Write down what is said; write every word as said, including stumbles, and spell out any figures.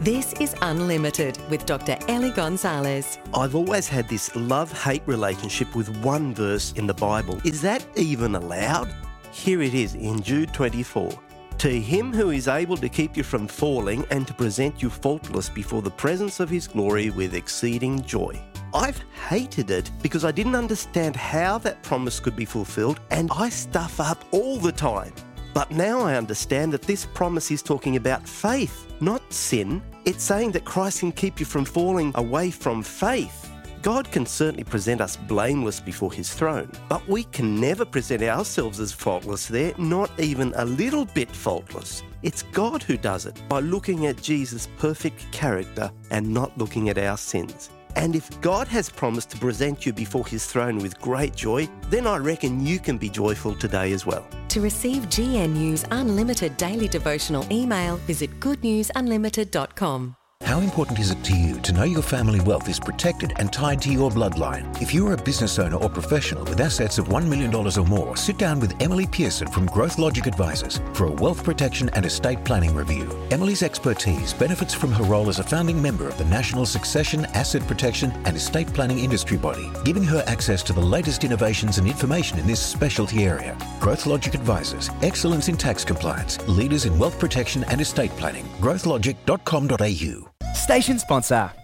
This is Unlimited with Doctor Ellie Gonzalez. I've always had this love-hate relationship with one verse in the Bible. Is that even allowed? Here it is in Jude twenty-four. To him who is able to keep you from falling and to present you faultless before the presence of his glory with exceeding joy. I've hated it because I didn't understand how that promise could be fulfilled, and I stuff up all the time. But now I understand that this promise is talking about faith, not sin. It's saying that Christ can keep you from falling away from faith. God can certainly present us blameless before his throne, but we can never present ourselves as faultless there, not even a little bit faultless. It's God who does it by looking at Jesus' perfect character and not looking at our sins. And if God has promised to present you before his throne with great joy, then I reckon you can be joyful today as well. To receive G N U's unlimited daily devotional email, visit good news unlimited dot com. How important is it to you to know your family wealth is protected and tied to your bloodline? If you're a business owner or professional with assets of one million dollars or more, sit down with Emily Pearson from Growth Logic Advisors for a wealth protection and estate planning review. Emily's expertise benefits from her role as a founding member of the National Succession, Asset Protection and Estate Planning Industry Body, giving her access to the latest innovations and information in this specialty area. Growth Logic Advisors, excellence in tax compliance, leaders in wealth protection and estate planning. growth logic dot com dot a u. Station sponsor,